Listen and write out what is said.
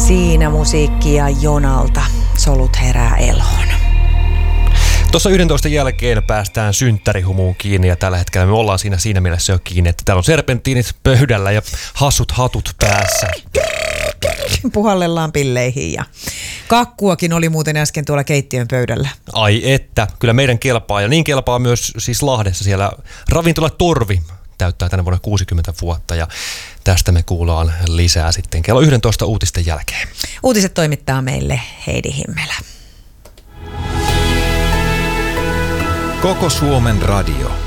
Siinä musiikkia Jonalta. Solut herää eloon. Tuossa 11 jälkeen päästään synttärihumuun kiinni ja tällä hetkellä me ollaan siinä mielessä jo kiinni, että täällä on serpentiinit pöydällä ja hassut hatut päässä. Puhallellaan pilleihin ja kakkuakin oli muuten äsken tuolla keittiön pöydällä. Ai että, kyllä meidän kelpaa ja niin kelpaa myös siis Lahdessa siellä ravintola Torvi täyttää tänä vuonna 60 vuotta ja tästä me kuullaan lisää sitten kello 11 uutisten jälkeen. Uutiset toimittaa meille Heidi Himmelä. Koko Suomen radio.